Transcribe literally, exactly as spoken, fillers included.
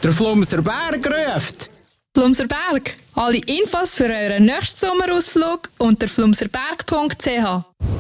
Der Flumser Berg ruft. Flumser Berg. Alle Infos für euren nächsten Sommerausflug unter flumserberg punkt c h.